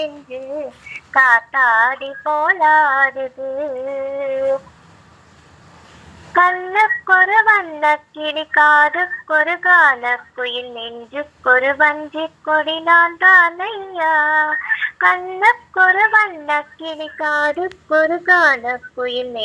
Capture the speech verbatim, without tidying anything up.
நெஞ்சு காத்தாடி போலாடுது. கண்ணுக்கொரு வண்ண கிளி காதுக்கொரு கால குயில் நெஞ்சுக்கொரு வஞ்சி கொடி நான் தான் ஐயா. கண்ணுக்கொரு வண்ண கிளி காதுக்கொரு கால குயில்